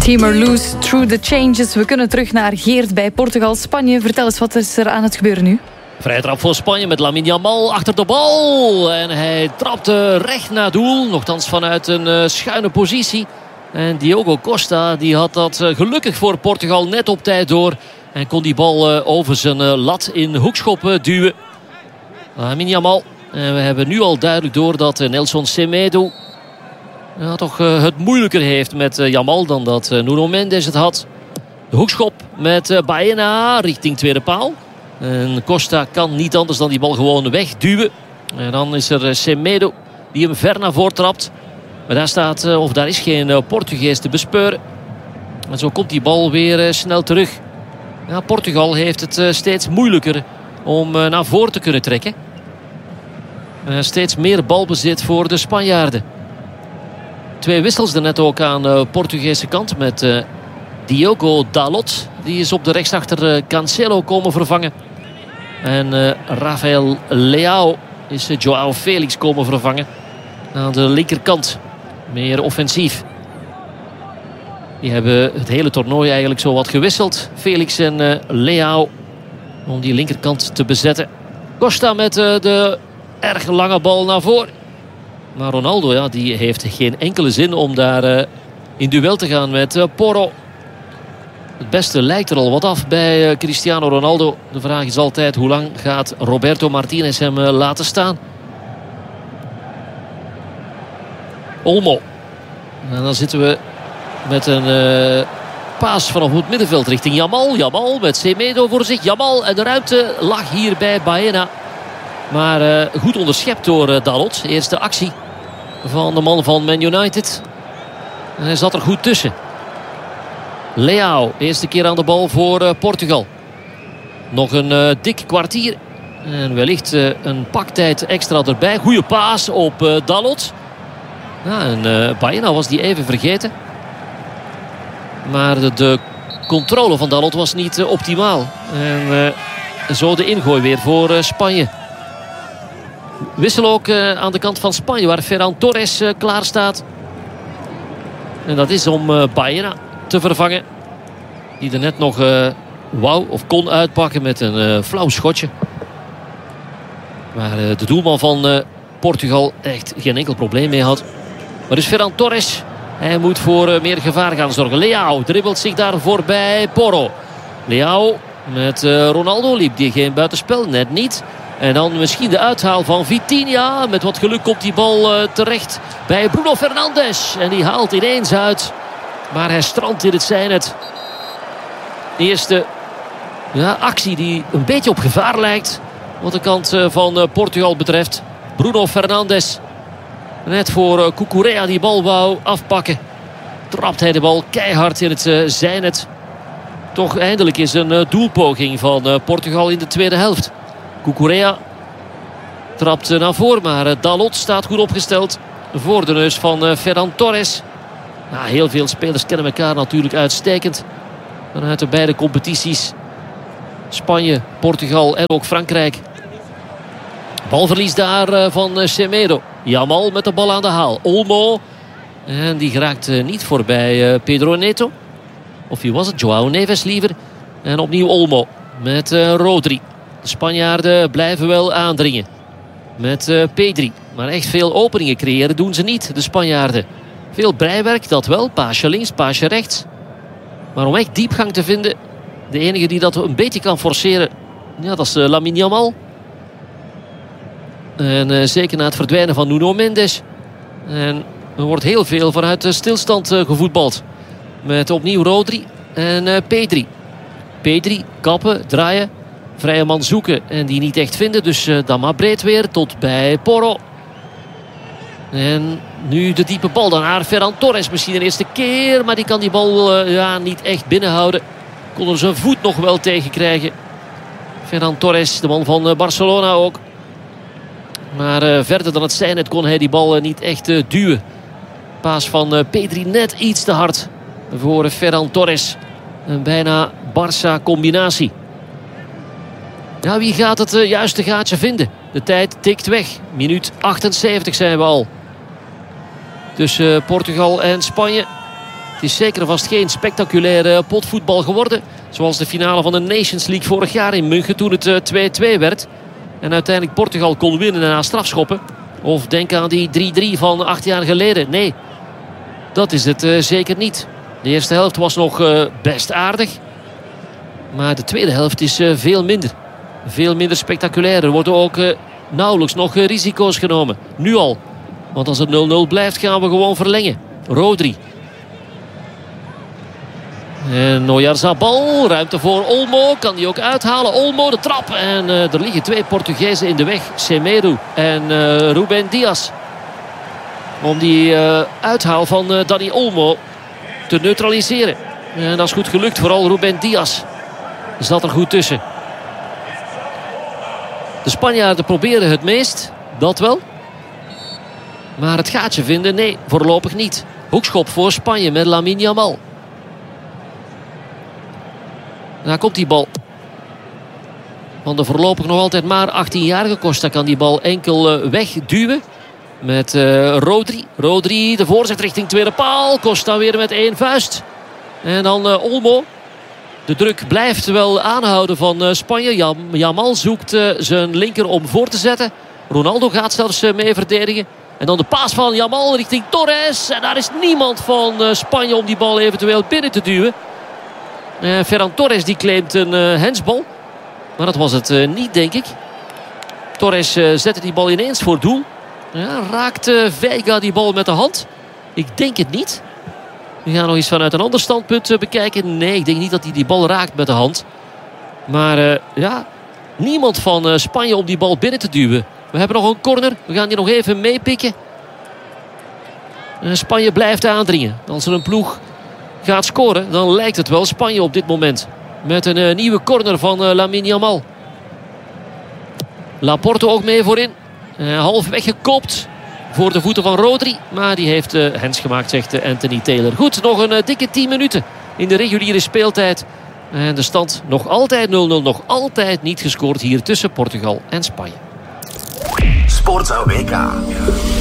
Team or lose through the changes. We kunnen terug naar Geert bij Portugal-Spanje. Vertel eens, wat is er aan het gebeuren nu? Vrije trap voor Spanje met Lamine Yamal achter de bal. En hij trapte recht naar doel. Nochtans vanuit een schuine positie. En Diogo Costa die had dat gelukkig voor Portugal net op tijd door. En kon die bal over zijn lat in hoekschop duwen. Lamine Yamal. En we hebben nu al duidelijk door dat Nelson Semedo toch het moeilijker heeft met Yamal dan dat Nuno Mendes het had. De hoekschop met Baena richting tweede paal. En Costa kan niet anders dan die bal gewoon wegduwen. En dan is er Semedo die hem ver naar voren trapt. Maar daar is geen Portugees te bespeuren. En zo komt die bal weer snel terug. Ja, Portugal heeft het steeds moeilijker om naar voren te kunnen trekken. Steeds meer balbezit voor de Spanjaarden. 2 wissels er net ook aan de Portugese kant met Diogo Dalot. Die is op de rechtsachter Cancelo komen vervangen. En Rafael Leao is Joao Felix komen vervangen. Aan de linkerkant. Meer offensief. Die hebben het hele toernooi eigenlijk zo wat gewisseld. Felix en Leao. Om die linkerkant te bezetten. Costa met de erg lange bal naar voren. Maar Ronaldo, ja, die heeft geen enkele zin om daar in duel te gaan met Porro. Het beste lijkt er al wat af bij Cristiano Ronaldo. De vraag is altijd, hoe lang gaat Roberto Martinez hem laten staan? Olmo. En dan zitten we met een paas vanaf het middenveld richting Yamal. Yamal met Semedo voor zich. Yamal en de ruimte lag hier bij Baena. Maar goed onderschept door Dalot. Eerste actie van de man van Man United. En hij zat er goed tussen. Leao, eerste keer aan de bal voor Portugal. Nog een dik kwartier. En wellicht een paktijd extra erbij. Goeie paas op Dalot. Ja, en Baena was die even vergeten. Maar de controle van Dalot was niet optimaal. En zo de ingooi weer voor Spanje. Wissel ook aan de kant van Spanje, waar Ferran Torres klaar staat. En dat is om Baena te vervangen. Die er net nog kon uitpakken met een flauw schotje. Waar de doelman van Portugal echt geen enkel probleem mee had. Maar dus Ferran Torres, hij moet voor meer gevaar gaan zorgen. Leao dribbelt zich daar voorbij Porro. Leao met Ronaldo liep die geen buitenspel, net niet. En dan misschien de uithaal van Vitinha. Met wat geluk komt die bal terecht bij Bruno Fernandes. En die haalt ineens uit. Maar hij strandt in het zijnet. De eerste actie die een beetje op gevaar lijkt. Wat de kant van Portugal betreft. Bruno Fernandes. Net voor Cucurella die bal wou afpakken. Trapt hij de bal keihard in het zijnet. Toch eindelijk is een doelpoging van Portugal in de tweede helft. Cucurella trapt naar voren, maar Dalot staat goed opgesteld voor de neus van Ferran Torres. Ja, heel veel spelers kennen elkaar natuurlijk uitstekend vanuit de beide competities. Spanje, Portugal en ook Frankrijk. Balverlies daar van Semedo. Yamal met de bal aan de haal. Olmo. En die geraakt niet voorbij Pedro Neto. Of wie was het? Joao Neves liever. En opnieuw Olmo met Rodri. De Spanjaarden blijven wel aandringen. Met Pedri. Maar echt veel openingen creëren doen ze niet, de Spanjaarden. Veel breiwerk, dat wel. Paasje links, paasje rechts. Maar om echt diepgang te vinden, de enige die dat een beetje kan forceren, ja, dat is Lamine Yamal. En zeker na het verdwijnen van Nuno Mendes. En er wordt heel veel vanuit de stilstand gevoetbald. Met opnieuw Rodri en Pedri. Pedri, kappen, draaien. Vrije man zoeken en die niet echt vinden. Dus dan maar breed weer tot bij Porro. En nu de diepe bal dan naar Ferran Torres. Misschien de eerste keer. Maar die kan die bal niet echt binnenhouden. Kon er zijn voet nog wel tegen krijgen. Ferran Torres, de man van Barcelona ook. Maar verder dan het zijnet kon hij die bal niet echt duwen. Paas van Pedri net iets te hard voor Ferran Torres. Een bijna Barça combinatie. Ja, wie gaat het juiste gaatje vinden? De tijd tikt weg. Minuut 78 zijn we al. Tussen Portugal en Spanje. Het is zeker vast geen spectaculaire potvoetbal geworden. Zoals de finale van de Nations League vorig jaar in München toen het 2-2 werd. En uiteindelijk Portugal kon winnen na strafschoppen. Of denk aan die 3-3 van 8 jaar geleden. Nee, dat is het zeker niet. De eerste helft was nog best aardig. Maar de tweede helft is veel minder. Veel minder spectaculair. Er worden ook nauwelijks nog risico's genomen. Nu al. Want als het 0-0 blijft gaan we gewoon verlengen. Rodri. En Oyarzabal, ruimte voor Olmo, kan die ook uithalen. Olmo, de trap. En er liggen 2 Portugezen in de weg. Semedo en Ruben Dias. Om die uithaal van Dani Olmo te neutraliseren. En dat is goed gelukt, vooral Ruben Dias zat er goed tussen. De Spanjaarden proberen het meest, dat wel. Maar het gaatje vinden, nee, voorlopig niet. Hoekschop voor Spanje met Lamine Yamal. Daar komt die bal. Van de voorlopig nog altijd maar 18-jarige Costa kan die bal enkel wegduwen. Met Rodri. Rodri de voorzet richting tweede paal. Costa weer met 1 vuist. En dan Olmo. De druk blijft wel aanhouden van Spanje. Yamal zoekt zijn linker om voor te zetten. Ronaldo gaat zelfs mee verdedigen. En dan de paas van Yamal richting Torres. En daar is niemand van Spanje om die bal eventueel binnen te duwen. Ferran Torres die claimt een handsbal. Maar dat was het niet, denk ik. Torres zette die bal ineens voor doel. Ja, raakt Veiga die bal met de hand? Ik denk het niet. We gaan nog eens vanuit een ander standpunt bekijken. Nee, ik denk niet dat hij die bal raakt met de hand. Maar ja, niemand van Spanje om die bal binnen te duwen. We hebben nog een corner. We gaan die nog even meepikken. Spanje blijft aandringen. Als er een ploeg gaat scoren, dan lijkt het wel Spanje op dit moment. Met een nieuwe corner van Lamine Yamal. Laporte ook mee voorin. Half weggekopt voor de voeten van Rodri. Maar die heeft hands gemaakt, zegt Anthony Taylor. Goed, nog een dikke 10 minuten in de reguliere speeltijd. En de stand nog altijd 0-0. Nog altijd niet gescoord hier tussen Portugal en Spanje. Sportza WK.